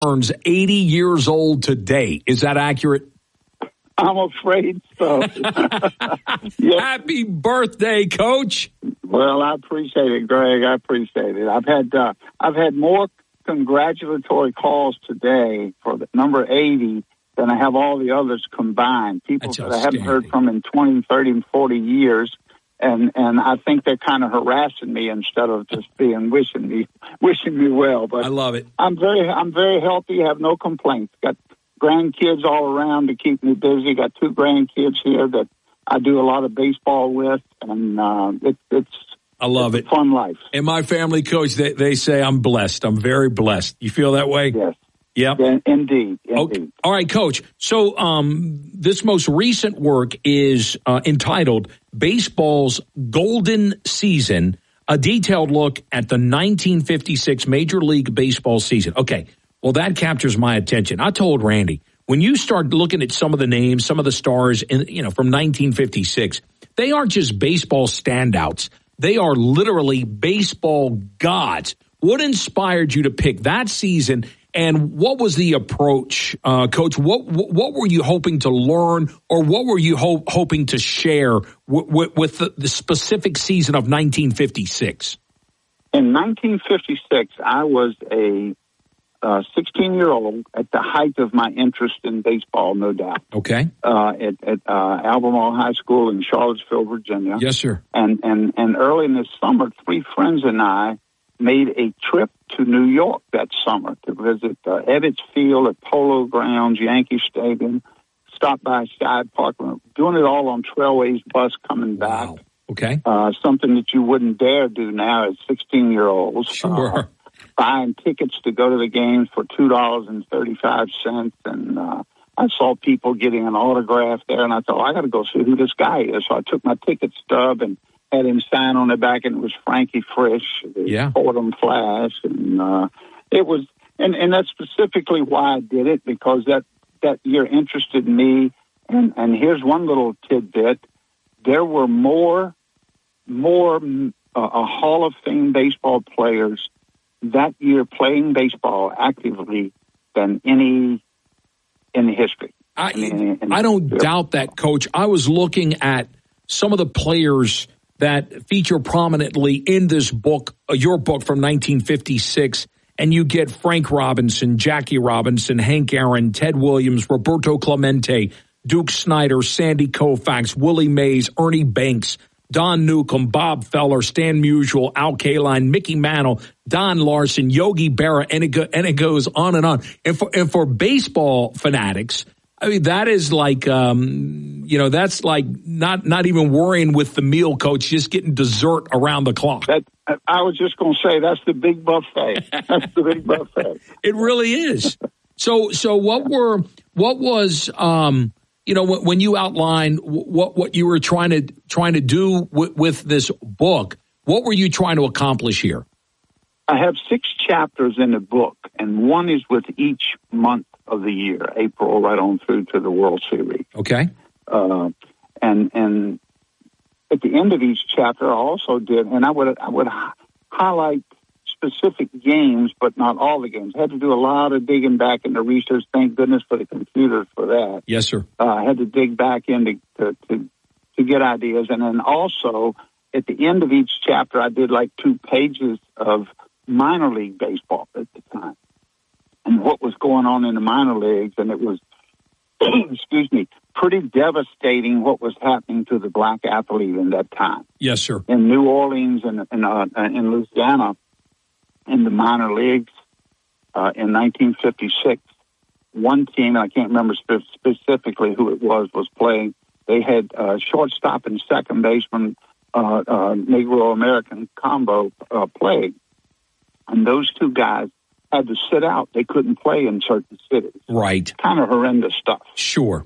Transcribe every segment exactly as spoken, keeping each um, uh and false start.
turns eighty years old today. Is that accurate? I'm afraid so. Yes. Happy birthday, Coach. Well, I appreciate it, Greg. I appreciate it. I've had uh, I've had more congratulatory calls today for the number eighty than I have all the others combined. People That's that I haven't heard from in twenty, thirty, and forty years. And and I think they're kind of harassing me instead of just being wishing me wishing me well. But I love it. I'm very I'm very healthy. Have no complaints. Got grandkids all around to keep me busy. Got two grandkids here that I do a lot of baseball with, and uh, it, it's I love it's it. A fun life. And my family, Coach, they they say I'm blessed. I'm very blessed. You feel that way? Yes. Yep. Yeah, indeed. Indeed. Okay. All right, Coach. So um, this most recent work is uh, entitled Baseball's Golden Season, a detailed look at the nineteen fifty-six Major League Baseball season. Okay, well, that captures my attention. I told Randy, when you start looking at some of the names, some of the stars in, you know, from nineteen fifty-six, they aren't just baseball standouts. They are literally baseball gods. What inspired you to pick that season? And what was the approach, uh, Coach? What what were you hoping to learn, or what were you ho- hoping to share w- w- with the, the specific season of nineteen fifty-six? In nineteen fifty-six, I was a sixteen-year-old at the height of my interest in baseball, no doubt. Okay. Uh, at at uh, Albemarle High School in Charlottesville, Virginia. Yes, sir. And and and early in the summer, three friends and I made a trip to New York that summer to visit uh, Ebbets Field at Polo Grounds, Yankee Stadium, stop by Sky Park, doing it all on Trailways bus coming back. Wow. Okay. Uh, something that you wouldn't dare do now as sixteen-year-olds. Sure. Uh, buying tickets to go to the games for two dollars and thirty-five cents, and uh, I saw people getting an autograph there, and I thought, I got to go see who this guy is. So I took my ticket stub and had him sign on the back, and it was Frankie Frisch, the yeah. Fordham Flash, and uh, it was, and, and that's specifically why I did it, because that, that year interested me. And, and here's one little tidbit: there were more, more uh, a Hall of Fame baseball players that year playing baseball actively than any in history. I, in, in, I don't yeah. doubt that, Coach. I was looking at some of the players that feature prominently in this book, uh, your book from nineteen fifty-six, and you get Frank Robinson, Jackie Robinson, Hank Aaron, Ted Williams, Roberto Clemente, Duke Snyder, Sandy Koufax, Willie Mays, Ernie Banks, Don Newcomb, Bob Feller, Stan Musial, Al Kaline, Mickey Mantle, Don Larson, Yogi Berra, and it, go, and it goes on and on. And for, and for baseball fanatics, I mean, that is like, um, you know, that's like not not even worrying with the meal, Coach, just getting dessert around the clock. That, I was just going to say, that's the big buffet. That's the big buffet. It really is. So, so what were, what was, um, you know, when you outlined what what you were trying to trying to do with, with this book, what were you trying to accomplish here? I have six chapters in the book, and one is with each month of the year, April right on through to the World Series. Okay. Uh, and and at the end of each chapter, I also did, and I would I would highlight specific games, but not all the games. I had to do a lot of digging back into research. Thank goodness for the computers for that. Yes, sir. Uh, I had to dig back in to, to, to, to get ideas. And then also, at the end of each chapter, I did like two pages of minor league baseball at the time and what was going on in the minor leagues. And it was, excuse me, pretty devastating what was happening to the black athlete in that time. Yes, sir. In New Orleans and in, uh, in Louisiana, in the minor leagues uh, in nineteen fifty-six, one team, I can't remember spe- specifically who it was, was playing. They had uh, shortstop and second baseman, uh, uh, Negro-American combo uh, played. And those two guys had to sit out. They couldn't play in certain cities. Right. Kind of horrendous stuff. Sure.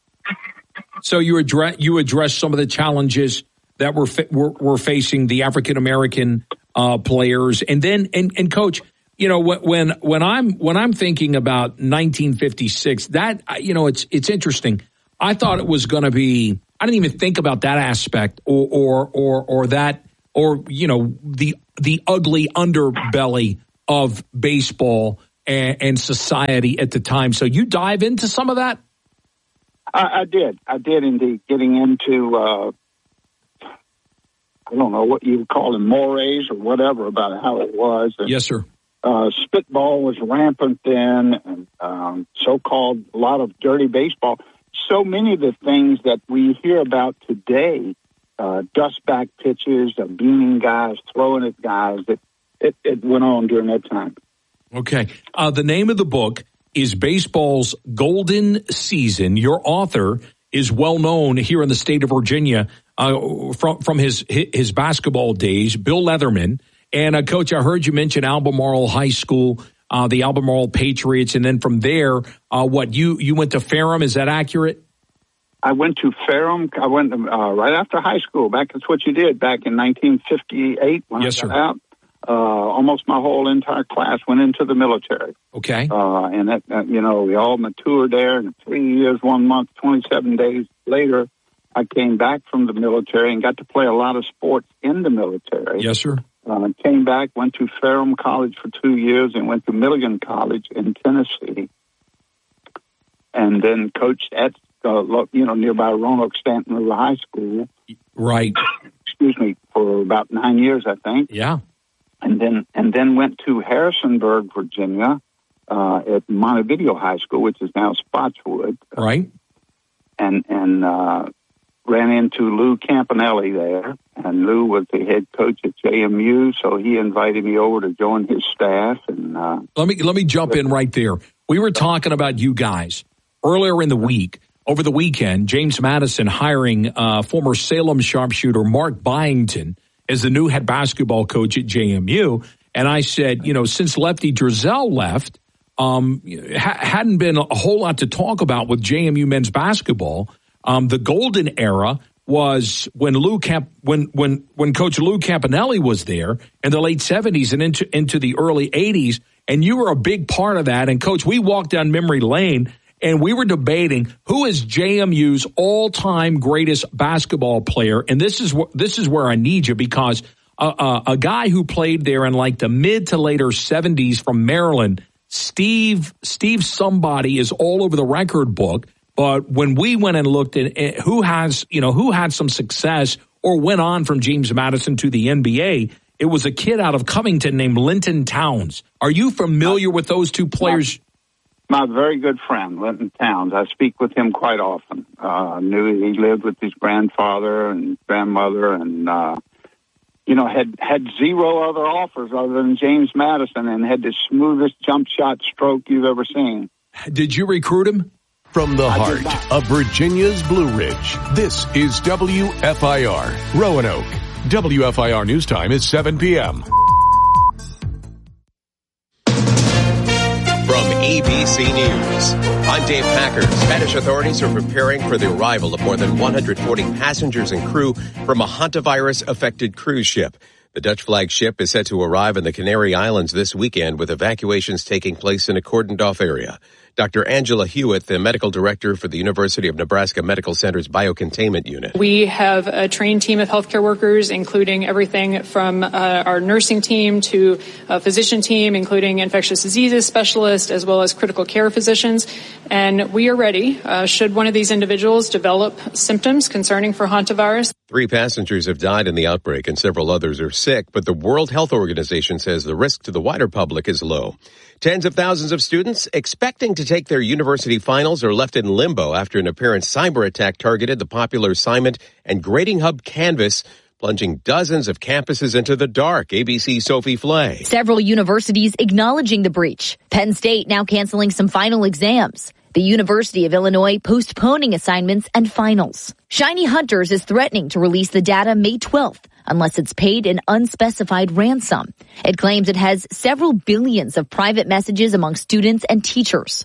So you address you address some of the challenges that were fa- were, were facing the African American uh, players, and then and, and Coach, you know, when when I'm when I'm thinking about nineteen fifty-six, that you know, it's it's interesting. I thought it was going to be. I didn't even think about that aspect, or or or or that, or you know, the the ugly underbelly of baseball. and, and society at the time. So you dive into some of that? I, I did. I did indeed. Getting into, uh, I don't know what you would call them, mores or whatever about how it was. And, yes, sir. Uh, spitball was rampant then, and um, so-called a lot of dirty baseball. So many of the things that we hear about today, uh, dustback pitches, uh, beaning guys, throwing at guys, it, it, it went on during that time. Okay. Uh, the name of the book is Baseball's Golden Season. Your author is well known here in the state of Virginia uh, from from his his basketball days, Bill Leatherman. And uh, Coach, I heard you mention Albemarle High School, uh, the Albemarle Patriots, and then from there, uh, what you you went to Ferrum? Is that accurate? I went to Ferrum. I went uh, right after high school. Back that's what you did back in nineteen fifty-eight when yes, I got sir. out. Uh, almost my whole entire class went into the military. Okay. Uh, and that, uh, you know, we all matured there. And three years, one month, twenty-seven days later, I came back from the military and got to play a lot of sports in the military. Yes, sir. Uh, came back, went to Ferrum College for two years, and went to Milligan College in Tennessee, and then coached at uh, you know nearby Roanoke Stanton River High School. Right. Excuse me, for about nine years, I think. Yeah. And then and then went to Harrisonburg, Virginia, uh, at Montevideo High School, which is now Spotswood. Right. And and uh, ran into Lou Campanelli there, and Lou was the head coach at J M U, so he invited me over to join his staff. And uh, let me let me jump in right there. We were talking about you guys earlier in the week. Over the weekend, James Madison hiring uh, former Salem sharpshooter Mark Byington as the new head basketball coach at J M U. And I said, you know, since Lefty Driesell left, um, ha- hadn't been a whole lot to talk about with J M U men's basketball. Um, the golden era was when Lou Camp, when when when Coach Lou Campanelli was there in the late seventies and into into the early eighties, and you were a big part of that. And Coach, we walked down memory lane and we were debating who is J M U's all-time greatest basketball player. And this is wh- this is where I need you, because uh, uh, a guy who played there in like the mid to later seventies from Maryland, Steve Steve somebody, is all over the record book. But when we went and looked at it, who has, you know, who had some success or went on from James Madison to the N B A, it was a kid out of Covington named Linton Towns. Are you familiar with those two players? My, my very good friend, Linton Towns. I speak with him quite often. Uh, I knew he lived with his grandfather and grandmother, and uh, you know, had had zero other offers other than James Madison, and had the smoothest jump shot stroke you've ever seen. Did you recruit him? From the heart of Virginia's Blue Ridge, this is W F I R, Roanoke. W F I R News Time is seven p.m. From A B C News, I'm Dave Packer. Spanish authorities are preparing for the arrival of more than one hundred forty passengers and crew from a hantavirus-affected cruise ship. The Dutch flag ship is set to arrive in the Canary Islands this weekend, with evacuations taking place in a cordoned-off area. Doctor Angela Hewitt, the medical director for the University of Nebraska Medical Center's Biocontainment Unit. We have a trained team of healthcare workers, including everything from uh, our nursing team to a physician team, including infectious diseases specialists, as well as critical care physicians. And we are ready, uh, should one of these individuals develop symptoms concerning for hantavirus. Three passengers have died in the outbreak and several others are sick, but the World Health Organization says the risk to the wider public is low. Tens of thousands of students expecting to take their university finals are left in limbo after an apparent cyber attack targeted the popular assignment and grading hub Canvas, plunging dozens of campuses into the dark. A B C's Sophie Flay. Several universities acknowledging the breach. Penn State now canceling some final exams. The University of Illinois postponing assignments and finals. Shiny Hunters is threatening to release the data May twelfth unless it's paid an unspecified ransom. It claims it has several billions of private messages among students and teachers.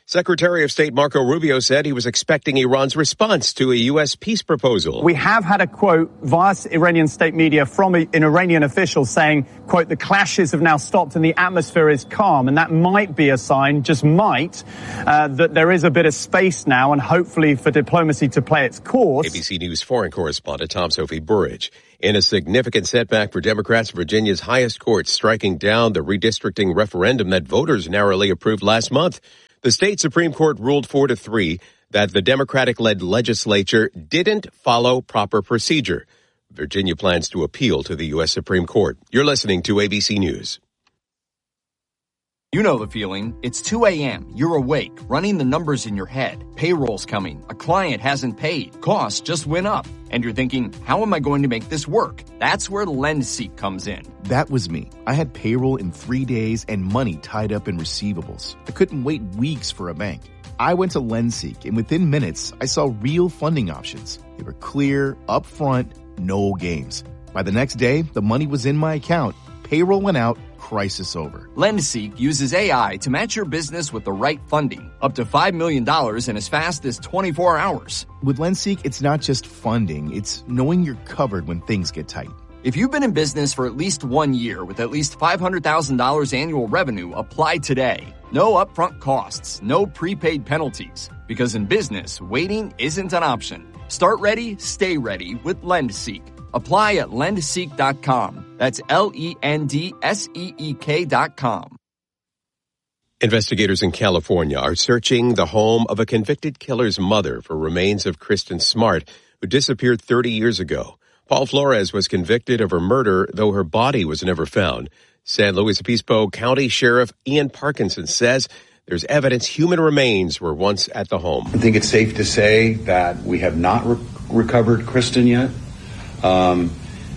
Secretary of State Marco Rubio said he was expecting Iran's response to a U S peace proposal. We have had a quote via Iranian state media from an Iranian official saying, quote, the clashes have now stopped and the atmosphere is calm. And that might be a sign, just might, uh, that there is a bit of space now and hopefully for diplomacy to play its course. A B C News foreign correspondent Tom Sophie Burridge. In a significant setback for Democrats, Virginia's highest court striking down the redistricting referendum that voters narrowly approved last month. The state Supreme Court ruled four to three that the Democratic-led legislature didn't follow proper procedure. Virginia plans to appeal to the U S Supreme Court. You're listening to A B C News. You know the feeling. It's two a.m. You're awake, running the numbers in your head. Payroll's coming. A client hasn't paid. Costs just went up. And you're thinking, how am I going to make this work? That's where LendSeek comes in. That was me. I had payroll in three days and money tied up in receivables. I couldn't wait weeks for a bank. I went to LendSeek, and within minutes, I saw real funding options. They were clear, upfront, no games. By the next day, the money was in my account. Payroll went out. Crisis over. LendSeek uses A I to match your business with the right funding, up to five million dollars in as fast as twenty-four hours. With LendSeek, it's not just funding, it's knowing you're covered when things get tight. If you've been in business for at least one year with at least five hundred thousand dollars annual revenue, apply today. No upfront costs, no prepaid penalties, because in business, waiting isn't an option. Start ready, stay ready with LendSeek. Apply at lend seek dot com. That's L E N D S E E K dot com. Investigators in California are searching the home of a convicted killer's mother for remains of Kristen Smart, who disappeared thirty years ago. Paul Flores was convicted of her murder, though her body was never found. San Luis Obispo County Sheriff Ian Parkinson says there's evidence human remains were once at the home. I think it's safe to say that we have not re- recovered Kristen yet. Um,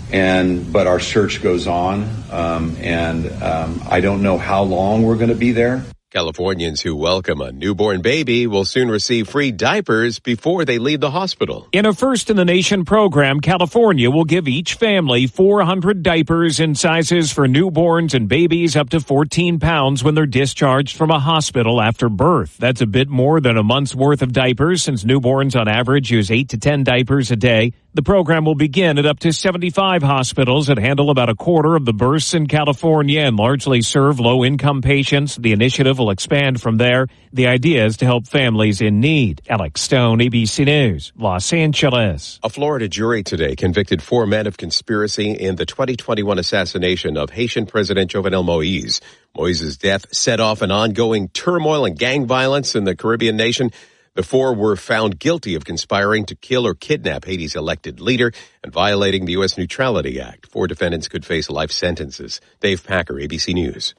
and, but our search goes on, um, and, um, I don't know how long we're going to be there. Californians who welcome a newborn baby will soon receive free diapers before they leave the hospital. In a first-in-the-nation program, California will give each family four hundred diapers in sizes for newborns and babies up to fourteen pounds when they're discharged from a hospital after birth. That's a bit more than a month's worth of diapers, since newborns on average use eight to ten diapers a day. The program will begin at up to seventy-five hospitals that handle about a quarter of the births in California and largely serve low-income patients. The initiative will expand from there. The idea is to help families in need. Alex Stone, A B C News, Los Angeles. A Florida jury today convicted four men of conspiracy in the twenty twenty-one assassination of Haitian President Jovenel Moïse. Moïse's death set off an ongoing turmoil and gang violence in the Caribbean nation. The four were found guilty of conspiring to kill or kidnap Haiti's elected leader and violating the U S Neutrality Act. Four defendants could face life sentences. Dave Packer, A B C News.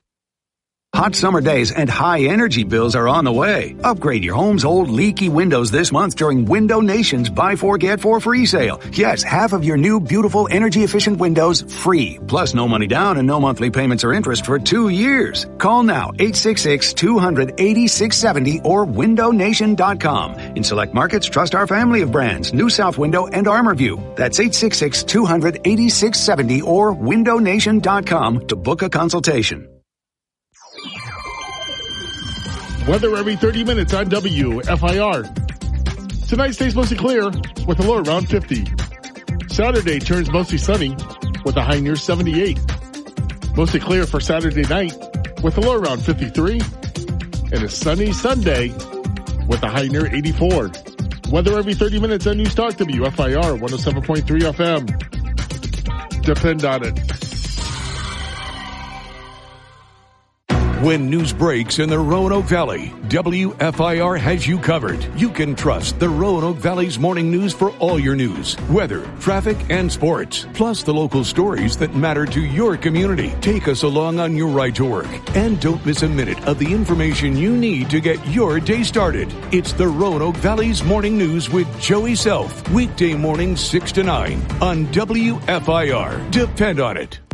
Hot summer days and high energy bills are on the way. Upgrade your home's old leaky windows this month during Window Nation's Buy Four Get Four free sale. Yes, half of your new beautiful energy efficient windows free. Plus no money down and no monthly payments or interest for two years. Call now eight six six, two hundred, eighty-six seventy or window nation dot com. In select markets, trust our family of brands, New South Window and ArmorView. That's eight six six, two hundred, eighty-six seventy or window nation dot com to book a consultation. Weather every thirty minutes on W F I R. Tonight stays mostly clear with a low around fifty. Saturday turns mostly sunny with a high near seventy-eight. Mostly clear for Saturday night with a low around fifty-three. And a sunny Sunday with a high near eighty-four. Weather every thirty minutes on News Talk W F I R one oh seven point three F M. Depend on it. When news breaks in the Roanoke Valley, W F I R has you covered. You can trust the Roanoke Valley's morning news for all your news, weather, traffic, and sports, plus the local stories that matter to your community. Take us along on your ride to work, and don't miss a minute of the information you need to get your day started. It's the Roanoke Valley's morning news with Joey Self, weekday mornings six to nine on W F I R. Depend on it.